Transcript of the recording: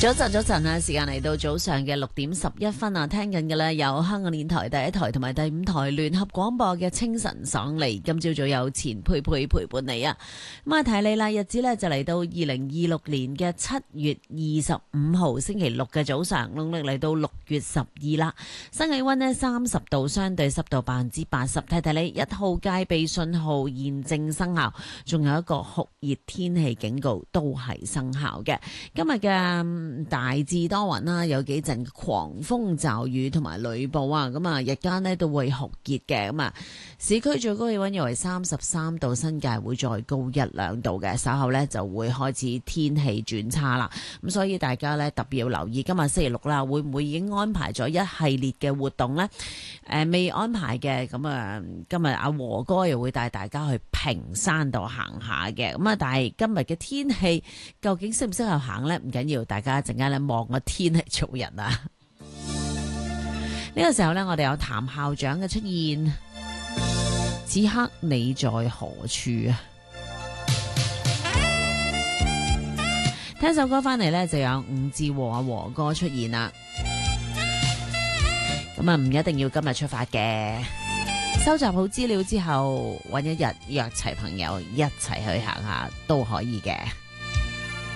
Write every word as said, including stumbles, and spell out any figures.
早晨，早晨啊！時間嚟到早上嘅六點十一分啊，聽緊嘅咧有香港電台第一台同埋第五台聯合廣播嘅清晨爽利。今朝早有錢佩佩陪伴你啊！咁啊，提你啦，日子咧就嚟到二零二六年嘅七月二十五號星期六嘅早上，農曆嚟到六月十二啦。新氣溫呢三十度，相對濕度百分之八十。睇睇你一號戒備信號現正生效，仲有一個酷熱天氣警告都係生效嘅。今日嘅大致多雲啦，有幾陣狂風驟雨同埋雷暴啊！咁啊，日間呢都會酷熱嘅。咁啊，市區最高氣溫約為三十三度，新界會再高一兩度嘅。稍後呢就會開始天氣轉差啦。咁所以大家呢特別要留意，今日星期六啦，會唔會已經安排咗一系列嘅活動呢？誒、呃，未安排嘅。咁啊，今日阿和哥又會帶大家去屏山度行下嘅。咁啊，但係今日嘅天氣究竟適唔適合行呢？唔緊要，大家陣間咧望個天嚟做人啊！呢個時候呢，我哋有譚校長嘅出現。此刻你在何處啊？聽首歌翻嚟呢，就有伍志和阿和哥出現啦。咁啊，唔一定要今日出發嘅，收集好資料之後，揾一日約齊朋友一齊去行下都可以嘅。